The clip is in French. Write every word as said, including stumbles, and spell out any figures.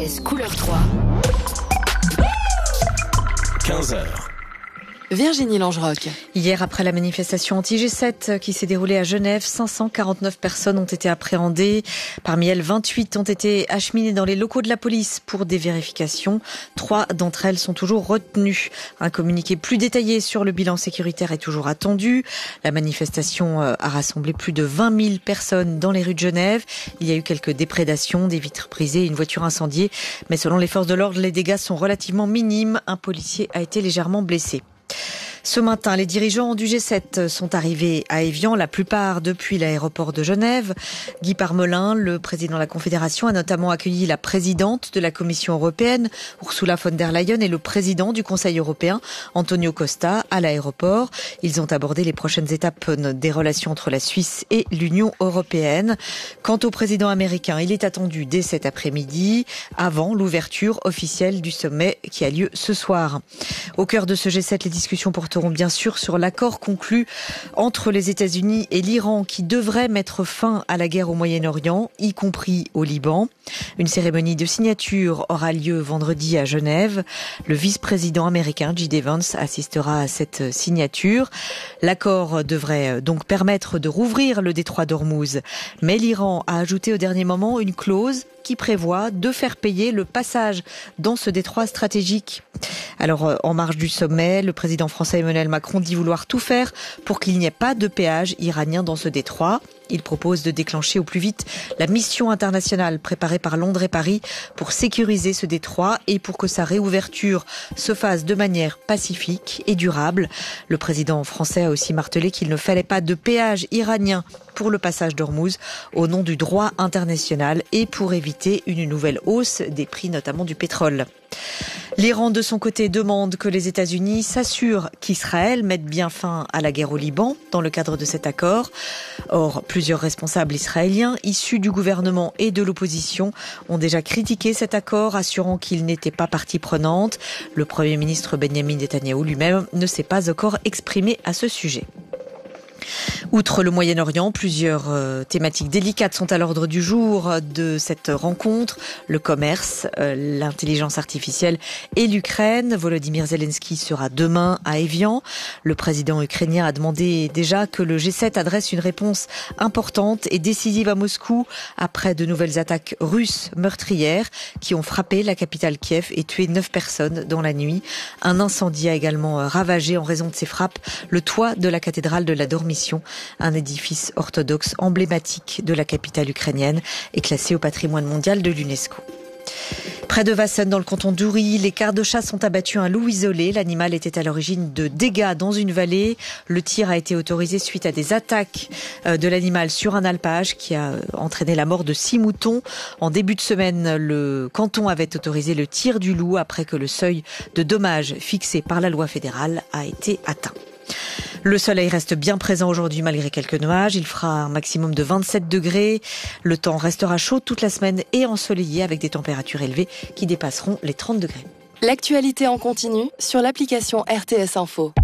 S couleur trois. quinze heures. Virginie Langeroc. Hier, après la manifestation anti-G sept qui s'est déroulée à Genève, cinq cent quarante-neuf personnes ont été appréhendées. Parmi elles, vingt-huit ont été acheminées dans les locaux de la police pour des vérifications. Trois d'entre elles sont toujours retenues. Un communiqué plus détaillé sur le bilan sécuritaire est toujours attendu. La manifestation a rassemblé plus de vingt mille personnes dans les rues de Genève. Il y a eu quelques déprédations, des vitres brisées, une voiture incendiée. Mais selon les forces de l'ordre, les dégâts sont relativement minimes. Un policier a été légèrement blessé. Ce matin, les dirigeants du G sept sont arrivés à Évian, la plupart depuis l'aéroport de Genève. Guy Parmelin, le président de la Confédération, a notamment accueilli la présidente de la Commission européenne, Ursula von der Leyen, et le président du Conseil européen, Antonio Costa, à l'aéroport. Ils ont abordé les prochaines étapes des relations entre la Suisse et l'Union européenne. Quant au président américain, il est attendu dès cet après-midi, avant l'ouverture officielle du sommet qui a lieu ce soir. Au cœur de ce G sept, les discussions porteront bien sûr sur l'accord conclu entre les États-Unis et l'Iran qui devrait mettre fin à la guerre au Moyen-Orient, y compris au Liban. Une cérémonie de signature aura lieu vendredi à Genève. Le vice-président américain J D Vance assistera à cette signature. L'accord devrait donc permettre de rouvrir le détroit d'Ormuz. Mais l'Iran a ajouté au dernier moment une clause qui prévoit de faire payer le passage dans ce détroit stratégique. Alors, en marge du sommet, le président français Emmanuel Macron dit vouloir tout faire pour qu'il n'y ait pas de péage iranien dans ce détroit. Il propose de déclencher au plus vite la mission internationale préparée par Londres et Paris pour sécuriser ce détroit et pour que sa réouverture se fasse de manière pacifique et durable. Le président français a aussi martelé qu'il ne fallait pas de péage iranien pour le passage d'Ormuz au nom du droit international et pour éviter une nouvelle hausse des prix, notamment du pétrole. L'Iran, de son côté, demande que les États-Unis s'assurent qu'Israël mette bien fin à la guerre au Liban dans le cadre de cet accord. Or, plusieurs responsables israéliens issus du gouvernement et de l'opposition ont déjà critiqué cet accord, assurant qu'il n'était pas partie prenante. Le Premier ministre Benjamin Netanyahou lui-même ne s'est pas encore exprimé à ce sujet. Outre le Moyen-Orient, plusieurs euh, thématiques délicates sont à l'ordre du jour de cette rencontre. Le commerce, euh, l'intelligence artificielle et l'Ukraine. Volodymyr Zelensky sera demain à Évian. Le président ukrainien a demandé déjà que le G sept adresse une réponse importante et décisive à Moscou après de nouvelles attaques russes meurtrières qui ont frappé la capitale Kiev et tué neuf personnes dans la nuit. Un incendie a également ravagé en raison de ces frappes le toit de la cathédrale de la Dormition. Un édifice orthodoxe emblématique de la capitale ukrainienne est classé au patrimoine mondial de l'UNESCO. Près de Vassonne, dans le canton d'Oury, les quarts de chasse ont abattu un loup isolé. L'animal était à l'origine de dégâts dans une vallée. Le tir a été autorisé suite à des attaques de l'animal sur un alpage qui a entraîné la mort de six moutons. En début de semaine, le canton avait autorisé le tir du loup après que le seuil de dommages fixé par la loi fédérale a été atteint. Le soleil reste bien présent aujourd'hui malgré quelques nuages. Il fera un maximum de vingt-sept degrés. Le temps restera chaud toute la semaine et ensoleillé avec des températures élevées qui dépasseront les trente degrés. L'actualité en continu sur l'application R T S Info.